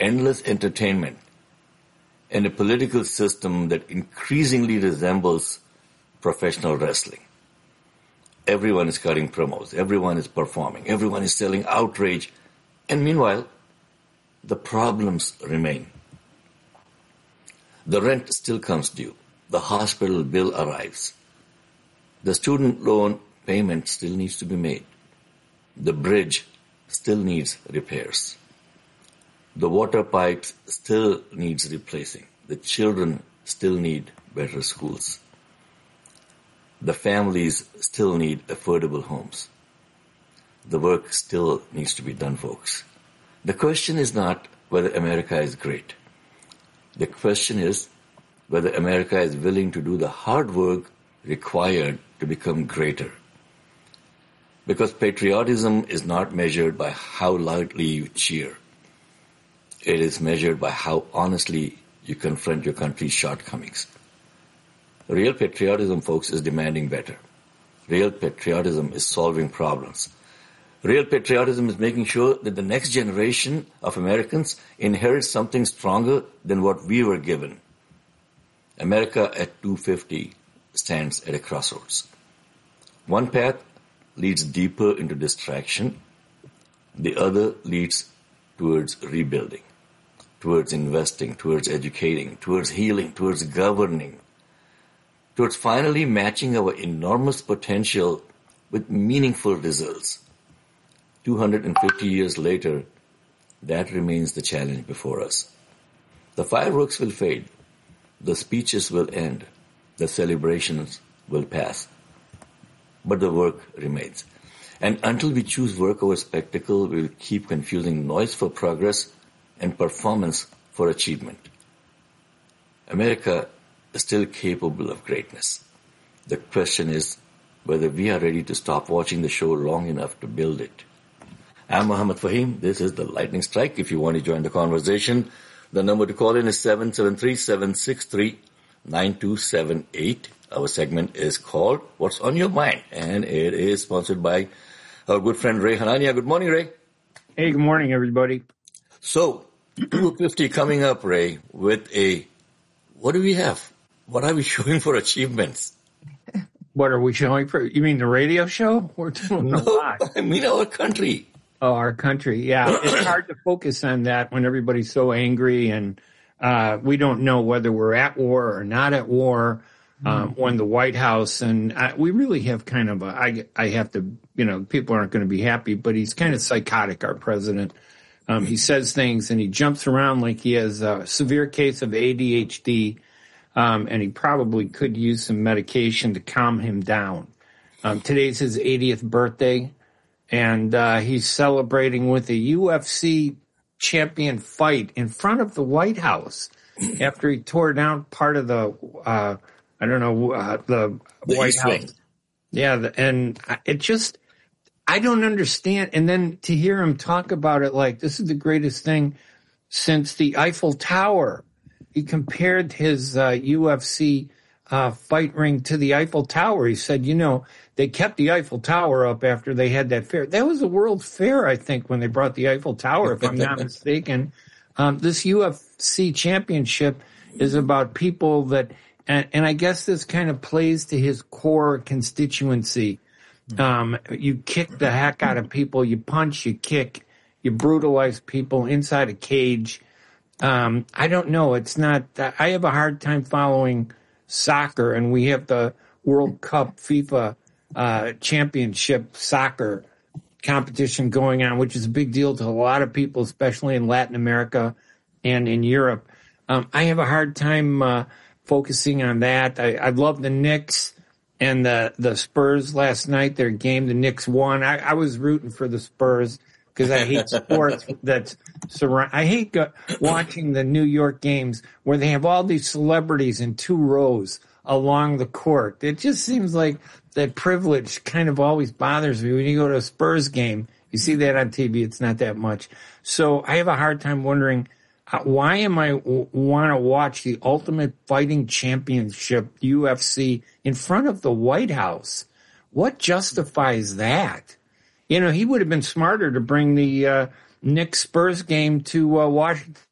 endless entertainment and a political system that increasingly resembles professional wrestling. Everyone is cutting promos, everyone is performing, everyone is selling outrage, and meanwhile, the problems remain. The rent still comes due, the hospital bill arrives, the student loan payment still needs to be made, the bridge still needs repairs, the water pipes still needs replacing, the children still need better schools. The families still need affordable homes. The work still needs to be done, folks. The question is not whether America is great. The question is whether America is willing to do the hard work required to become greater. Because patriotism is not measured by how loudly you cheer. It is measured by how honestly you confront your country's shortcomings. Real patriotism, folks, is demanding better. Real patriotism is solving problems. Real patriotism is making sure that the next generation of Americans inherits something stronger than what we were given. America at 250 stands at a crossroads. One path leads deeper into distraction. The other leads towards rebuilding, towards investing, towards educating, towards healing, towards governing, towards finally matching our enormous potential with meaningful results. 250 years later, that remains the challenge before us. The fireworks will fade, the speeches will end, the celebrations will pass, but the work remains. And until we choose work over spectacle, we will keep confusing noise for progress and performance for achievement. America is still capable of greatness. The question is whether we are ready to stop watching the show long enough to build it. I'm Mohammed Fahim. This is the Lightning Strike. If you want to join the conversation, the number to call in is 773-763-9278. Our segment is called What's on Your Mind? And it is sponsored by our good friend Ray Hanania. Good morning, Ray. Hey, good morning, everybody. So, 250 coming up, Ray, with what do we have? What are we showing for achievements? What are we showing for? You mean the radio show? We're doing a lot. I mean our country. Oh, our country. Yeah. It's hard to focus on that when everybody's so angry and we don't know whether we're at war or not at war. When the White House and we really have kind of I have to, people aren't going to be happy, but he's kind of psychotic, our president. He says things and he jumps around like he has a severe case of ADHD. And he probably could use some medication to calm him down. Today's his 80th birthday, and he's celebrating with a UFC champion fight in front of the White House after he tore down part of the White House. Yeah, and it just, I don't understand. And then to hear him talk about it like this is the greatest thing since the Eiffel Tower. He compared his UFC fight ring to the Eiffel Tower. He said, they kept the Eiffel Tower up after they had that fair. That was a World Fair, I think, when they brought the Eiffel Tower, if I'm not mistaken. This UFC championship is about people that, and I guess this kind of plays to his core constituency. You kick the heck out of people, you punch, you kick, you brutalize people inside a cage. I don't know. It's not, I have a hard time following soccer, and we have the World Cup FIFA championship soccer competition going on, which is a big deal to a lot of people, especially in Latin America and in Europe. I have a hard time focusing on that. I love the Knicks and the Spurs last night, their game. The Knicks won. I was rooting for the Spurs because I hate sports I hate watching the New York games where they have all these celebrities in two rows along the court. It just seems like that privilege kind of always bothers me. When you go to a Spurs game, you see that on TV. It's not that much. So I have a hard time wondering why am I want to watch the Ultimate Fighting Championship, UFC, in front of the White House? What justifies that? He would have been smarter to bring the Knicks Spurs game to Washington,